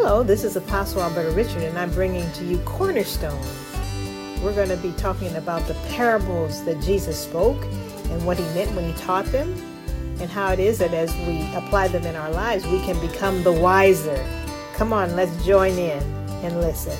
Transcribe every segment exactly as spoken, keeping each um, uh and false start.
Hello, this is Apostle Alberta Richard, and I'm bringing to you Cornerstone. We're going to be talking about the parables that Jesus spoke and what he meant when he taught them, and how it is that as we apply them in our lives, we can become the wiser. Come on, let's join in and listen.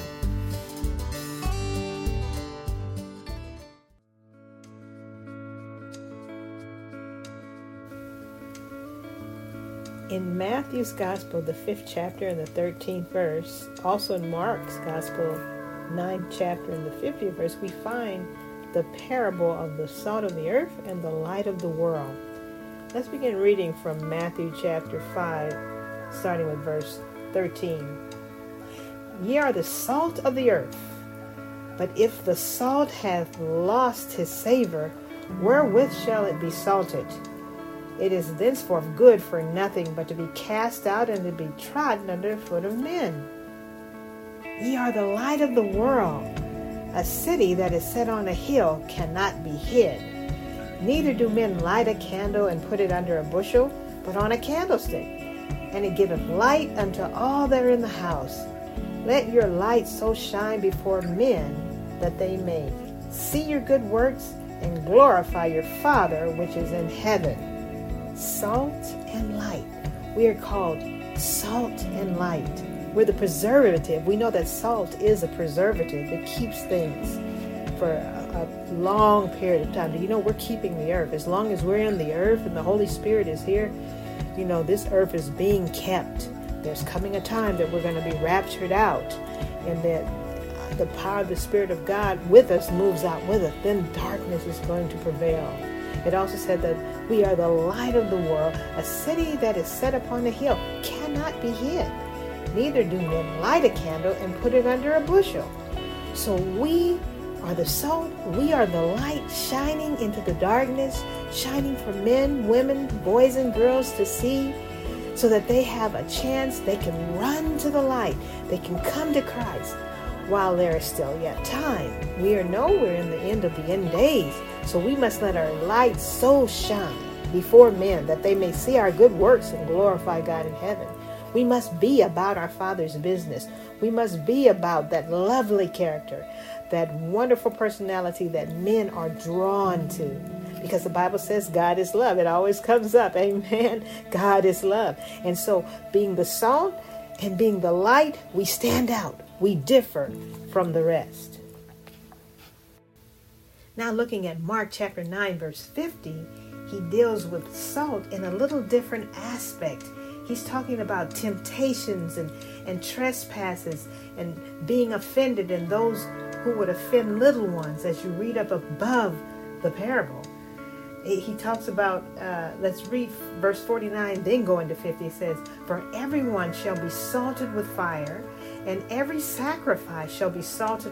In Matthew's Gospel, the fifth chapter and the thirteenth verse, also in Mark's Gospel, ninth chapter and the fiftieth verse, we find the parable of the salt of the earth and the light of the world. Let's begin reading from Matthew chapter five, starting with verse thirteen. Ye are the salt of the earth, but if the salt hath lost his savor, wherewith shall it be salted? It is thenceforth good for nothing but to be cast out and to be trodden under the foot of men. Ye are the light of the world. A city that is set on a hill cannot be hid. Neither do men light a candle and put it under a bushel, but on a candlestick, and it giveth light unto all that are in the house. Let your light so shine before men that they may see your good works and glorify your Father which is in heaven. Salt and light. We are called salt and light. We're the preservative. We know that salt is a preservative. It keeps things for a, a long period of time. Do you know we're keeping the earth? As long as we're in the earth and the Holy Spirit is here, you know, this earth is being kept. There's coming a time that we're going to be raptured out, and that the power of the Spirit of God with us moves out with us. Then darkness is going to prevail. It also said that we are the light of the world. A city that is set upon a hill cannot be hid. Neither do men light a candle and put it under a bushel. So we are the salt. We are the light shining into the darkness, shining for men, women, boys, and girls to see, so that they have a chance. They can run to the light. They can come to Christ while there is still yet time. We are nowhere in the end of the end days. So we must let our light so shine before men that they may see our good works and glorify God in heaven. We must be about our Father's business. We must be about that lovely character, that wonderful personality that men are drawn to. Because the Bible says God is love. It always comes up. Amen. God is love. And so being the salt and being the light, we stand out. We differ from the rest. Now looking at Mark chapter nine, verse fifty, he deals with salt in a little different aspect. He's talking about temptations and, and trespasses and being offended, and those who would offend little ones, as you read up above the parable. He talks about, uh, let's read verse forty-nine, then go into fifty. It says, for everyone shall be salted with fire, and every sacrifice shall be salted